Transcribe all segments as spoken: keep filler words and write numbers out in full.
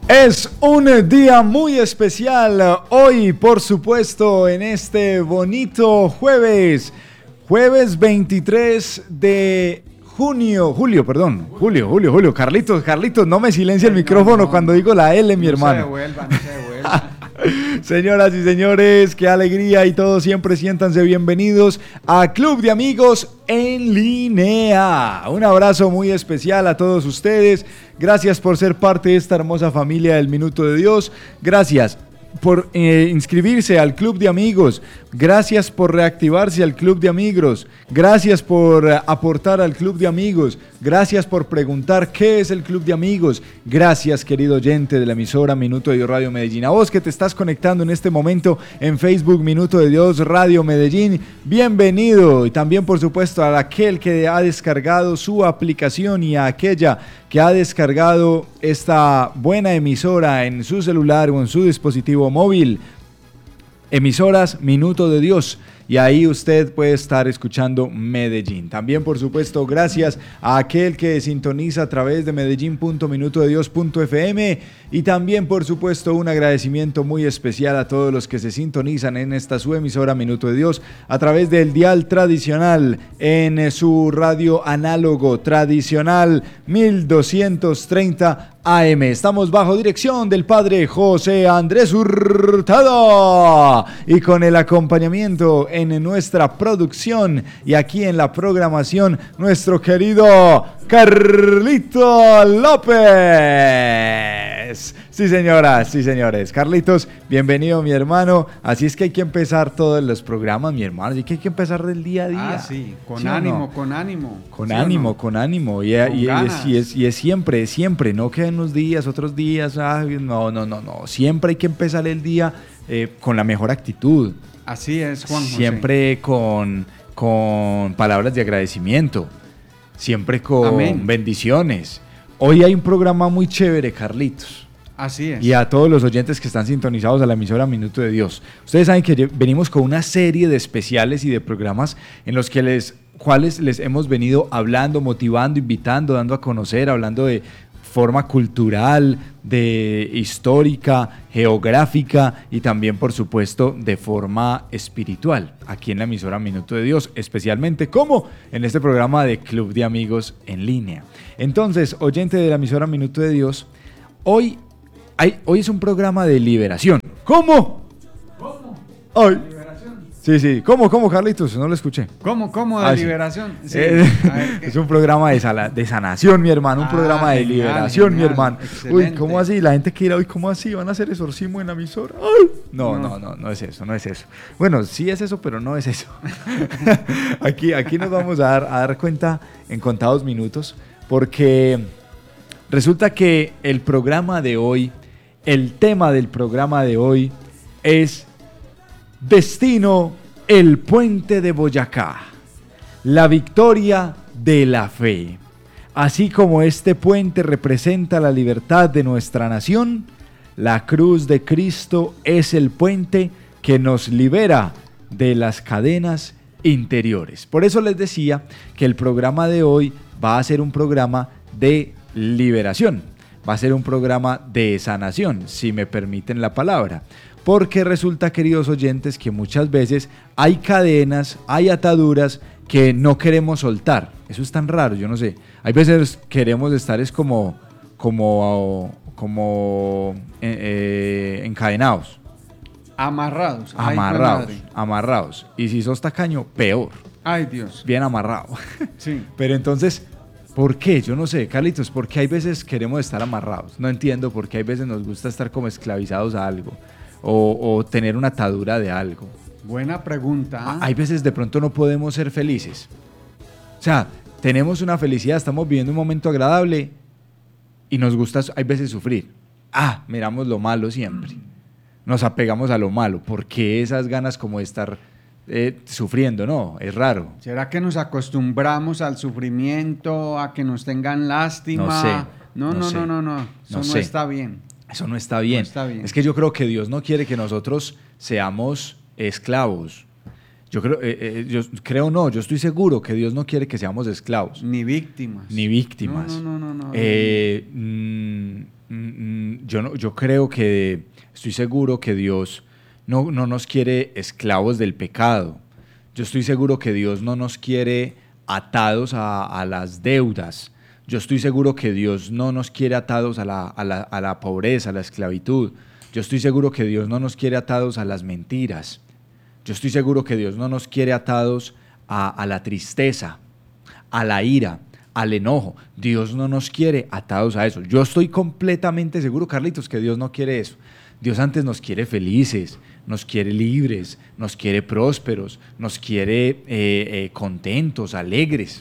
Es un día muy especial hoy, por supuesto, en este bonito jueves, jueves veintitrés de junio, julio, perdón, julio, julio, julio. Carlitos, Carlitos, no me silencia el micrófono no, no, cuando digo la L, mi no hermano. No se devuelva, no se devuelva. Señoras y señores, qué alegría y todos siempre siéntanse bienvenidos a Club de Amigos en Línea. Un abrazo muy especial a todos ustedes. Gracias por ser parte de esta hermosa familia del Minuto de Dios. Gracias por eh, inscribirse al Club de Amigos. Gracias por reactivarse al Club de Amigos. Gracias por eh, aportar al Club de Amigos. Gracias por preguntar qué es el Club de Amigos. Gracias, querido oyente de la emisora Minuto de Dios Radio Medellín. A vos que te estás conectando en este momento en Facebook Minuto de Dios Radio Medellín, bienvenido. Y también, por supuesto, a aquel que ha descargado su aplicación y a aquella que ha descargado esta buena emisora en su celular o en su dispositivo móvil. Emisoras Minuto de Dios. Y ahí usted puede estar escuchando Medellín. También, por supuesto, gracias a aquel que sintoniza a través de medellín punto minuto de dios punto f m. Y también, por supuesto, un agradecimiento muy especial a todos los que se sintonizan en esta su emisora Minuto de Dios a través del dial tradicional, en su radio análogo tradicional mil doscientos treinta A M. Estamos bajo dirección del padre José Andrés Hurtado y con el acompañamiento en nuestra producción y aquí en la programación nuestro querido Carlito López. Sí, señoras, sí, señores. Carlitos, bienvenido, mi hermano. Así es que hay que empezar todos los programas, mi hermano. Así que hay que empezar del día a día. Ah, sí, con ¿Sí ánimo, no? con ánimo. Con ¿Sí ánimo, no? con ánimo. Y, Con y, y, es, y, es, y es siempre, es siempre. No que unos días, otros días. Ay, no, no, no, no. Siempre hay que empezar el día eh, con la mejor actitud. Así es, Juan José. Siempre con, con palabras de agradecimiento. Siempre con Amén. bendiciones. Hoy hay un programa muy chévere, Carlitos. Así es. Y a todos los oyentes que están sintonizados a la emisora Minuto de Dios. Ustedes saben que venimos con una serie de especiales y de programas en los que les, cuales les hemos venido hablando, motivando, invitando, dando a conocer, hablando de forma cultural, de histórica, geográfica y también, por supuesto, de forma espiritual, aquí en la emisora Minuto de Dios, especialmente como en este programa de Club de Amigos en Línea. Entonces, oyente de la emisora Minuto de Dios, hoy, hay, hoy es un programa de liberación. ¿Cómo? ¿Cómo? Ay. Sí, sí. ¿Cómo, cómo, Carlitos? No lo escuché. ¿Cómo, cómo de ah, liberación? Sí. Sí. Eh, ver, es un programa de, sala, de sanación, mi hermano. Un ah, programa de genial, liberación, genial, mi hermano. excelente. Uy, ¿cómo así? La gente quiere, uy, ¿cómo así? ¿Van a hacer exorcismo en la emisora? Ay. No, no, no, no, no es eso, no es eso. Bueno, sí es eso, pero no es eso. aquí, aquí nos vamos a dar, a dar cuenta en contados minutos, porque resulta que el programa de hoy, el tema del programa de hoy es Destino el Puente de Boyacá, la victoria de la fe. Así como este puente representa la libertad de nuestra nación, la cruz de Cristo es el puente que nos libera de las cadenas interiores. Por eso les decía que el programa de hoy va a ser un programa de liberación, va a ser un programa de sanación, si me permiten la palabra. Porque resulta, queridos oyentes, que muchas veces hay cadenas, hay ataduras que no queremos soltar. Eso es tan raro, yo no sé. Hay veces queremos estar es como, como, como eh, eh, encadenados. Amarrados. Amarrados, Ay, amarrados. Y si sos tacaño, peor. Ay, Dios. Bien amarrado. Sí. Pero entonces, ¿por qué? Yo no sé, Carlitos, ¿por qué hay veces queremos estar amarrados? No entiendo por qué hay veces nos gusta estar como esclavizados a algo. O, o tener una atadura de algo. Buena pregunta. Hay veces de pronto no podemos ser felices. O sea, tenemos una felicidad, estamos viviendo un momento agradable y nos gusta, hay veces, sufrir. Ah, miramos lo malo siempre. Nos apegamos a lo malo. ¿Por qué esas ganas como de estar eh, sufriendo? No, es raro. ¿Será que nos acostumbramos al sufrimiento, a que nos tengan lástima? No sé. No, no, no, no, sé. no, no, no. Eso no, no sé. está bien. Eso no está bien. No está bien. Es que yo creo que Dios no quiere que nosotros seamos esclavos. Yo creo, eh, eh, yo creo no, yo estoy seguro que Dios no quiere que seamos esclavos. Ni víctimas. Ni víctimas. No, no, no, no. no. Eh, mm, mm, yo, no, yo creo que, estoy seguro que Dios no, no nos quiere esclavos del pecado. Yo estoy seguro que Dios no nos quiere atados a, a las deudas. Yo estoy seguro que Dios no nos quiere atados a la, a, la, a la pobreza, a la esclavitud. Yo estoy seguro que Dios no nos quiere atados a las mentiras. Yo estoy seguro que Dios no nos quiere atados a, a la tristeza, a la ira, al enojo. Dios no nos quiere atados a eso. Yo estoy completamente seguro, Carlitos, que Dios no quiere eso. Dios antes nos quiere felices, nos quiere libres, nos quiere prósperos, nos quiere eh, eh, contentos, alegres.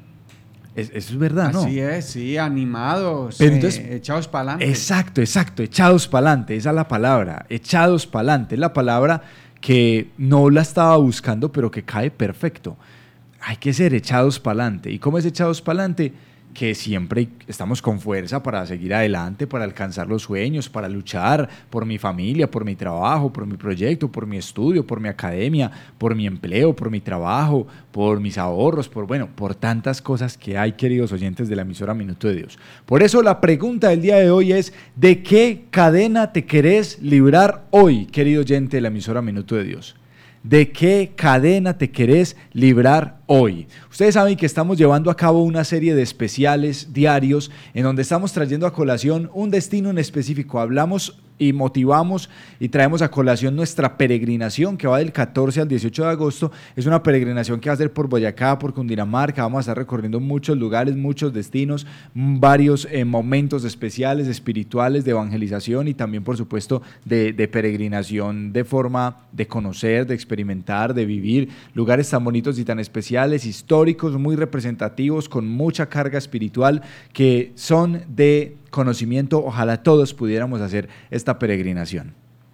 Es, eso es verdad, ¿no? Así es, sí, animados, Pero eh, entonces, echados para adelante. Exacto, exacto, echados para adelante, esa es la palabra, echados para adelante, es la palabra que no la estaba buscando, pero que cae perfecto. Hay que ser echados para adelante. ¿Y cómo es echados para adelante? Que siempre estamos con fuerza para seguir adelante, para alcanzar los sueños, para luchar por mi familia, por mi trabajo, por mi proyecto, por mi estudio, por mi academia, por mi empleo, por mi trabajo, por mis ahorros, por, bueno, por tantas cosas que hay, queridos oyentes de la emisora Minuto de Dios. Por eso la pregunta del día de hoy es: ¿de qué cadena te querés librar hoy, querido oyente de la emisora Minuto de Dios? ¿De qué cadena te querés librar hoy? Ustedes saben que estamos llevando a cabo una serie de especiales diarios en donde estamos trayendo a colación un destino en específico. Hablamos y motivamos y traemos a colación nuestra peregrinación que va del catorce al dieciocho de agosto. Es una peregrinación que va a ser por Boyacá, por Cundinamarca. Vamos a estar recorriendo muchos lugares, muchos destinos, varios eh, momentos especiales, espirituales, de evangelización y también, por supuesto, de, de peregrinación de forma de conocer, de experimentar, de vivir lugares tan bonitos y tan especiales, históricos, muy representativos, con mucha carga espiritual, que son de conocimiento. Ojalá todos pudiéramos hacer esta peregrinación.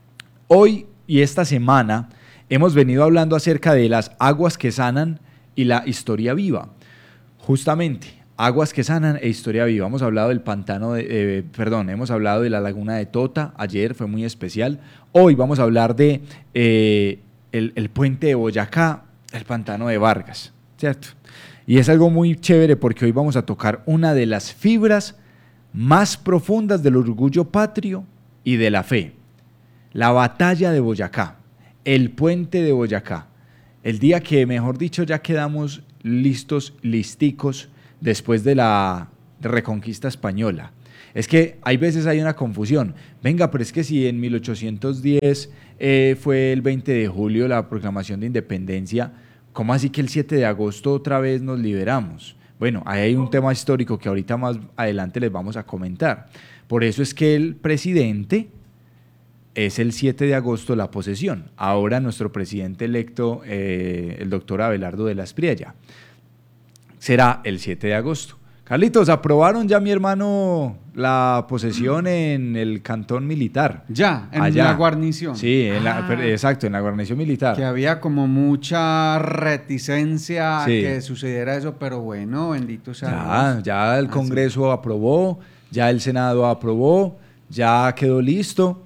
Hoy y esta semana hemos venido hablando acerca de las aguas que sanan y la historia viva. Justamente, aguas que sanan e historia viva. Hemos hablado del pantano, de, eh, perdón, hemos hablado de la laguna de Tota. Ayer fue muy especial. Hoy vamos a hablar de eh, el, el puente de Boyacá, el pantano de Vargas, ¿cierto? Y es algo muy chévere porque hoy vamos a tocar una de las fibras más profundas del orgullo patrio y de la fe. La batalla de Boyacá, el puente de Boyacá. El día que, mejor dicho, ya quedamos listos, listicos, después de la reconquista española. Es que hay veces hay una confusión. Venga, pero es que si en mil ochocientos diez eh, fue el veinte de julio la proclamación de independencia, ¿cómo así que el siete de agosto otra vez nos liberamos? Bueno, ahí hay un tema histórico que ahorita más adelante les vamos a comentar. Por eso es que el presidente es el siete de agosto la posesión. Ahora nuestro presidente electo, eh, el doctor Abelardo de la Espriella, será el siete de agosto. Carlitos, ¿aprobaron ya, mi hermano, la posesión en el cantón militar? Ya, en Allá. la guarnición. Sí, en Ah, la, exacto, en la guarnición militar. que había como mucha reticencia a Sí. que sucediera eso, pero bueno, bendito sea Ya, Dios. ya el Ah, Congreso aprobó, ya el Senado aprobó, ya quedó listo.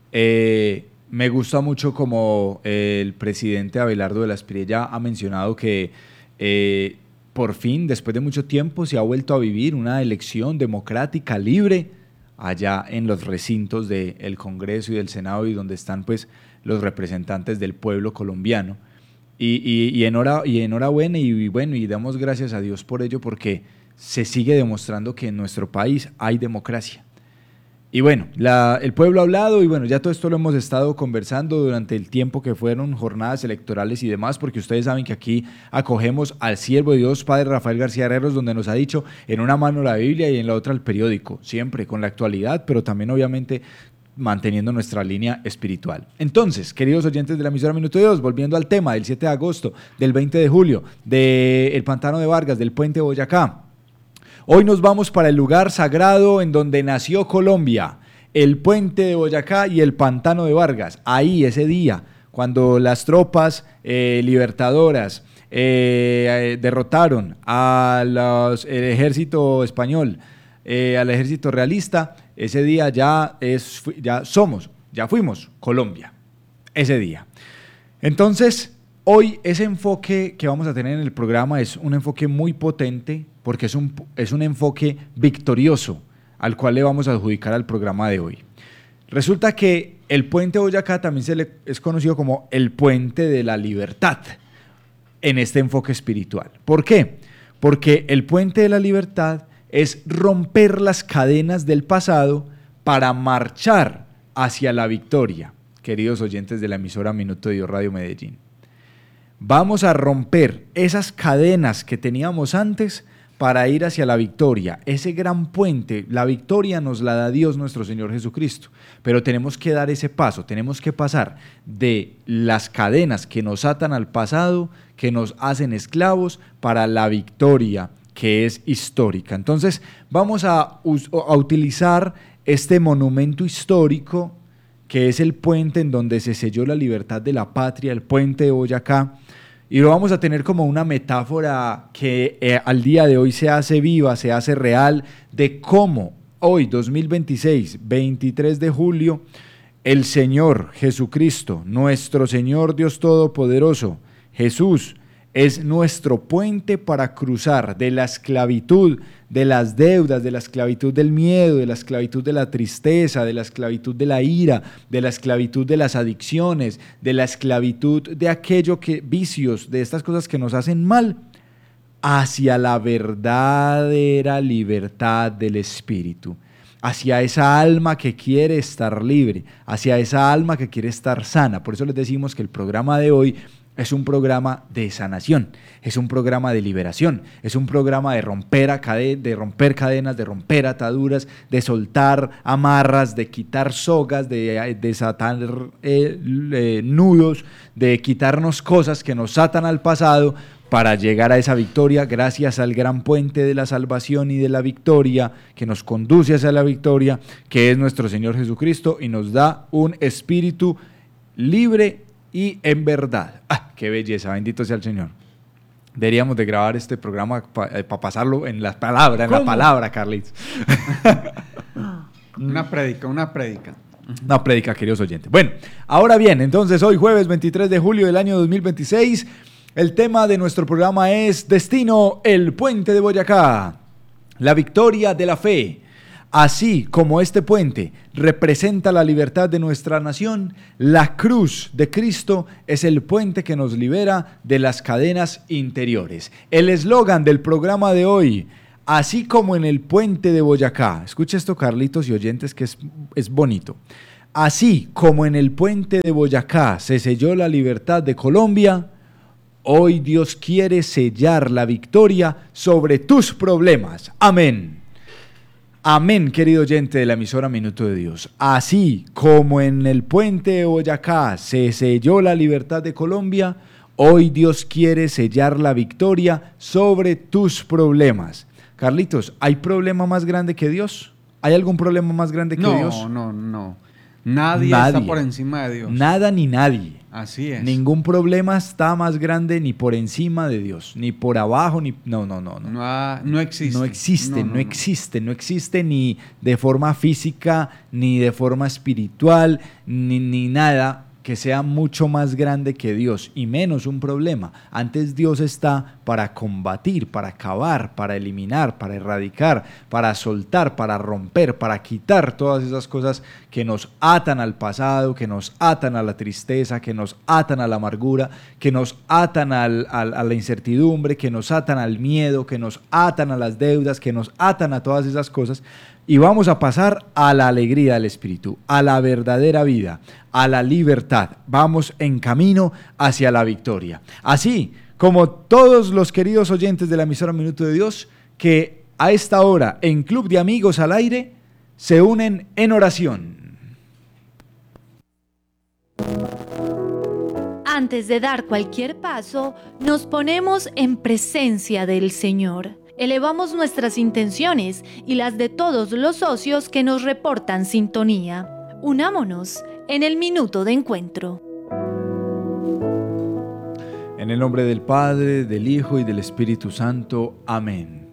Eh, me gusta mucho como el presidente Abelardo de la Espriella ha mencionado que eh, por fin, después de mucho tiempo, se ha vuelto a vivir una elección democrática, libre, allá en los recintos del Congreso y del Senado, y donde están pues los representantes del pueblo colombiano. Y, y, y, enhora, y enhorabuena, y, y bueno, y damos gracias a Dios por ello, porque se sigue demostrando que en nuestro país hay democracia. Y bueno, la, el pueblo ha hablado, y bueno, ya todo esto lo hemos estado conversando durante el tiempo que fueron jornadas electorales y demás, porque ustedes saben que aquí acogemos al siervo de Dios, Padre Rafael García Herreros, donde nos ha dicho en una mano la Biblia y en la otra el periódico, siempre con la actualidad, pero también obviamente manteniendo nuestra línea espiritual. Entonces, queridos oyentes de la emisora Minuto de Dios, volviendo al tema del siete de agosto, del veinte de julio, del pantano de Vargas, del puente de Boyacá. Hoy nos vamos para el lugar sagrado en donde nació Colombia, el puente de Boyacá y el pantano de Vargas. Ahí, ese día, cuando las tropas eh, libertadoras eh, eh, derrotaron al ejército español, eh, al ejército realista, ese día ya, es, ya somos, ya fuimos Colombia, ese día. Entonces, hoy ese enfoque que vamos a tener en el programa es un enfoque muy potente, porque es un, es un enfoque victorioso al cual le vamos a adjudicar al programa de hoy. Resulta que el puente de Boyacá también se le es conocido como el puente de la libertad en este enfoque espiritual. ¿Por qué? Porque el puente de la libertad es romper las cadenas del pasado para marchar hacia la victoria, queridos oyentes de la emisora Minuto de Dios Radio Medellín. Vamos a romper esas cadenas que teníamos antes para ir hacia la victoria. Ese gran puente, la victoria nos la da Dios nuestro Señor Jesucristo, pero tenemos que dar ese paso, tenemos que pasar de las cadenas que nos atan al pasado, que nos hacen esclavos, para la victoria que es histórica. Entonces vamos a, a utilizar este monumento histórico que es el puente en donde se selló la libertad de la patria, el puente de Boyacá, y lo vamos a tener como una metáfora que eh, al día de hoy se hace viva, se hace real, de cómo hoy, dos mil veintiséis, veintitrés de julio, el Señor Jesucristo, nuestro Señor Dios Todopoderoso, Jesús, es nuestro puente para cruzar de la esclavitud, de las deudas, de la esclavitud del miedo, de la esclavitud de la tristeza, de la esclavitud de la ira, de la esclavitud de las adicciones, de la esclavitud de aquello que, vicios, de estas cosas que nos hacen mal, hacia la verdadera libertad del espíritu, hacia esa alma que quiere estar libre, hacia esa alma que quiere estar sana. Por eso les decimos que el programa de hoy es un programa de sanación, es un programa de liberación, es un programa de romper, a cade- de romper cadenas, de romper ataduras, de soltar amarras, de quitar sogas, de desatar eh, eh, nudos, de quitarnos cosas que nos atan al pasado para llegar a esa victoria gracias al gran puente de la salvación y de la victoria que nos conduce hacia la victoria, que es nuestro Señor Jesucristo, y nos da un espíritu libre y en verdad. ¡Ah, qué belleza! Bendito sea el Señor. Deberíamos de grabar este programa para pa pasarlo en la palabra, en ¿Cómo? la palabra, Carlitos. Una prédica, una prédica. Una prédica, queridos oyentes. Bueno, ahora bien, entonces hoy jueves veintitrés de julio del año dos mil veintiséis, el tema de nuestro programa es Destino, el puente de Boyacá, la victoria de la fe. Así como este puente representa la libertad de nuestra nación, la cruz de Cristo es el puente que nos libera de las cadenas interiores. El eslogan del programa de hoy, así como en el puente de Boyacá, escucha esto, Carlitos y oyentes, que es, es bonito. Así como en el puente de Boyacá se selló la libertad de Colombia, hoy Dios quiere sellar la victoria sobre tus problemas. Amén. Amén, querido oyente de la emisora Minuto de Dios. Así como en el puente de Boyacá se selló la libertad de Colombia, hoy Dios quiere sellar la victoria sobre tus problemas. Carlitos, ¿hay problema más grande que Dios? ¿Hay algún problema más grande que no, Dios? No, no, no. Nadie, nadie está por encima de Dios. Nada ni nadie. Así es. Ningún problema está más grande ni por encima de Dios, ni por abajo, ni... No, no, no. No, no, ha, no existe. No existe, no, no, no existe, no existe ni de forma física, ni de forma espiritual, ni, ni nada que sea mucho más grande que Dios, y menos un problema. Antes Dios está para combatir, para acabar, para eliminar, para erradicar, para soltar, para romper, para quitar todas esas cosas que nos atan al pasado, que nos atan a la tristeza, que nos atan a la amargura, que nos atan al, al, a la incertidumbre, que nos atan al miedo, que nos atan a las deudas, que nos atan a todas esas cosas. Y vamos a pasar a la alegría del Espíritu, a la verdadera vida, a la libertad. Vamos en camino hacia la victoria. Así como todos los queridos oyentes de la emisora Minuto de Dios, que a esta hora en Club de Amigos al Aire se unen en oración. Antes de dar cualquier paso, nos ponemos en presencia del Señor. Elevamos nuestras intenciones y las de todos los socios que nos reportan sintonía. Unámonos en el minuto de encuentro. En el nombre del Padre, del Hijo y del Espíritu Santo. Amén.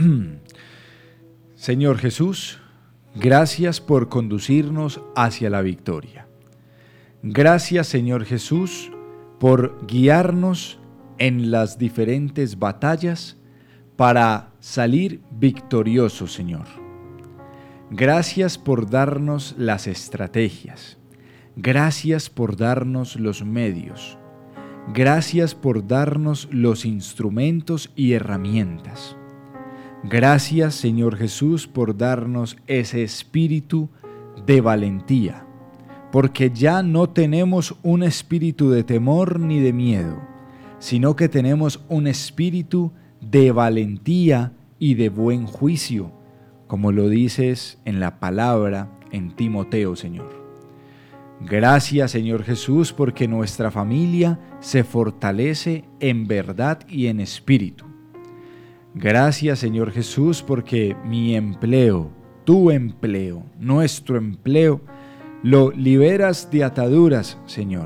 Señor Jesús, gracias por conducirnos hacia la victoria. Gracias, Señor Jesús, por guiarnos en las diferentes batallas para salir victoriosos, Señor. Gracias por darnos las estrategias. Gracias por darnos los medios. Gracias por darnos los instrumentos y herramientas. Gracias, Señor Jesús, por darnos ese espíritu de valentía, porque ya no tenemos un espíritu de temor ni de miedo, sino que tenemos un espíritu de valentía y de buen juicio, como lo dices en la palabra en Timoteo, Señor. Gracias, Señor Jesús, porque nuestra familia se fortalece en verdad y en espíritu. Gracias, Señor Jesús, porque mi empleo, tu empleo, nuestro empleo, lo liberas de ataduras, Señor.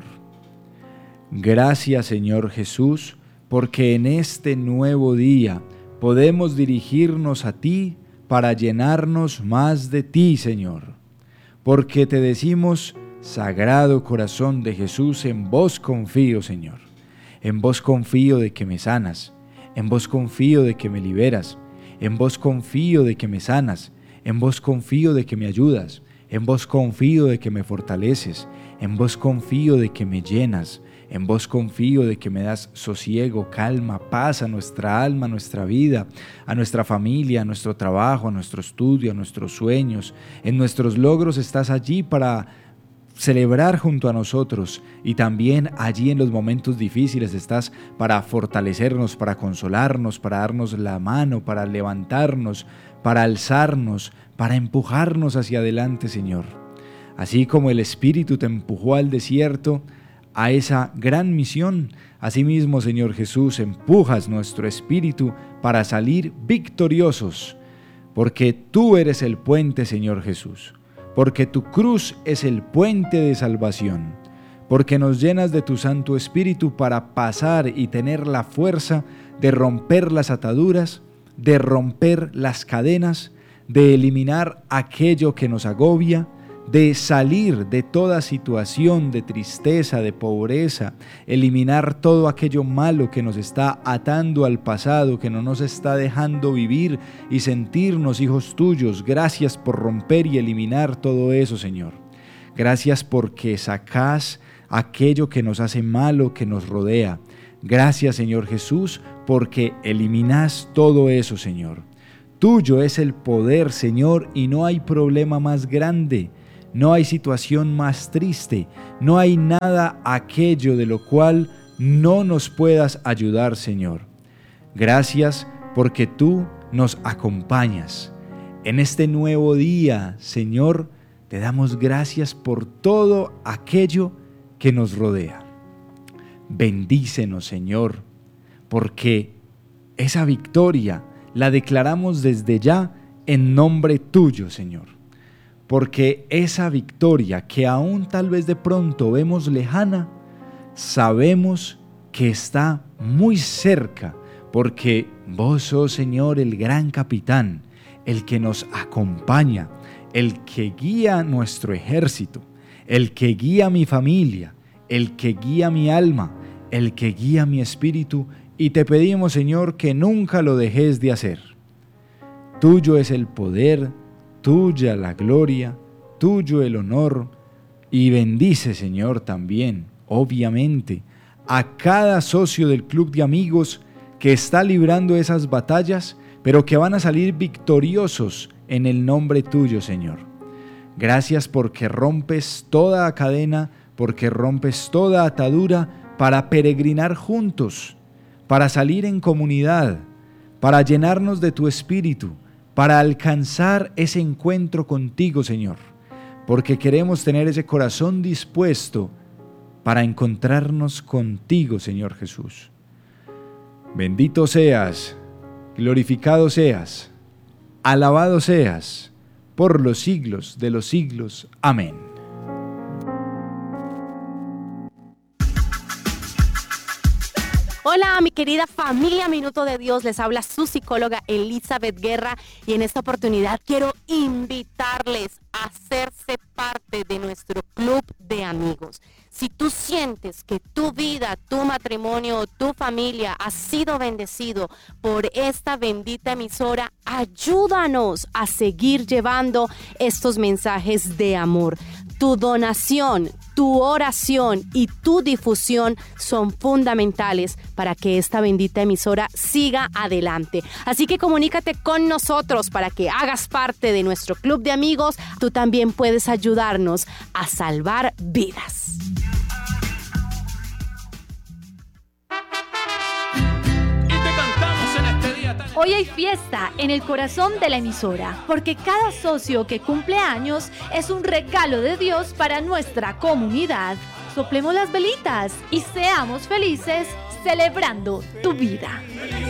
Gracias, Señor Jesús, porque en este nuevo día podemos dirigirnos a ti para llenarnos más de ti, Señor. Porque te decimos: Sagrado Corazón de Jesús, en vos confío, Señor. En vos confío de que me sanas. En vos confío de que me liberas. En vos confío de que me sanas. En vos confío de que me ayudas. En vos confío de que me fortaleces. En vos confío de que me llenas. En vos confío de que me das sosiego, calma, paz a nuestra alma, a nuestra vida, a nuestra familia, a nuestro trabajo, a nuestro estudio, a nuestros sueños. En nuestros logros estás allí para celebrar junto a nosotros, y también allí en los momentos difíciles estás para fortalecernos, para consolarnos, para darnos la mano, para levantarnos, para alzarnos, para empujarnos hacia adelante, Señor. Así como el Espíritu te empujó al desierto, a esa gran misión, asimismo, Señor Jesús, empujas nuestro espíritu para salir victoriosos, porque tú eres el puente, Señor Jesús. Porque tu cruz es el puente de salvación, porque nos llenas de tu Santo Espíritu para pasar y tener la fuerza de romper las ataduras, de romper las cadenas, de eliminar aquello que nos agobia, de salir de toda situación de tristeza, de pobreza, eliminar todo aquello malo que nos está atando al pasado, que no nos está dejando vivir y sentirnos hijos tuyos. Gracias por romper y eliminar todo eso, Señor. Gracias porque sacás aquello que nos hace malo, que nos rodea. Gracias, Señor Jesús, porque eliminás todo eso, Señor. Tuyo es el poder, Señor, y no hay problema más grande. No hay situación más triste, no hay nada aquello de lo cual no nos puedas ayudar, Señor. Gracias porque tú nos acompañas. En este nuevo día, Señor, te damos gracias por todo aquello que nos rodea. Bendícenos, Señor, porque esa victoria la declaramos desde ya en nombre tuyo, Señor. Porque esa victoria que aún tal vez de pronto vemos lejana, sabemos que está muy cerca, porque vos sos, Señor, el gran capitán, el que nos acompaña, el que guía nuestro ejército, el que guía mi familia, el que guía mi alma, el que guía mi espíritu, y te pedimos, Señor, que nunca lo dejes de hacer. Tuyo es el poder, tuya la gloria, tuyo el honor, y bendice, Señor, también, obviamente, a cada socio del Club de Amigos que está librando esas batallas, pero que van a salir victoriosos en el nombre tuyo, Señor. Gracias porque rompes toda cadena, porque rompes toda atadura para peregrinar juntos, para salir en comunidad, para llenarnos de tu espíritu, para alcanzar ese encuentro contigo, Señor, porque queremos tener ese corazón dispuesto para encontrarnos contigo, Señor Jesús. Bendito seas, glorificado seas, alabado seas, por los siglos de los siglos. Amén. Hola, mi querida familia Minuto de Dios, les habla su psicóloga Elizabeth Guerra y en esta oportunidad quiero invitarles a hacerse parte de nuestro club de amigos. Si tú sientes que tu vida, tu matrimonio, tu familia ha sido bendecido por esta bendita emisora, ayúdanos a seguir llevando estos mensajes de amor. Tu donación, tu oración y tu difusión son fundamentales para que esta bendita emisora siga adelante. Así que comunícate con nosotros para que hagas parte de nuestro club de amigos. Tú también puedes ayudarnos a salvar vidas. Hoy hay fiesta en el corazón de la emisora, porque cada socio que cumple años es un regalo de Dios para nuestra comunidad. Soplemos las velitas y seamos felices celebrando tu vida.